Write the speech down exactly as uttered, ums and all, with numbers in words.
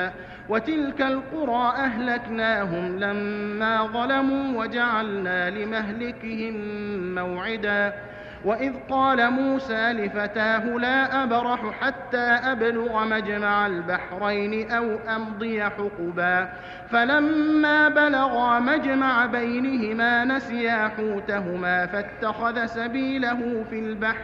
وتلك القرى أهلكناهم لما ظلموا وجعلنا لمهلكهم موعدا وإذ قال موسى لفتاه لا أبرح حتى أبلغ مجمع البحرين أو أمضي حقبا فلما بلغا مجمع بينهما نسيا حوتهما فاتخذ سبيله في البحر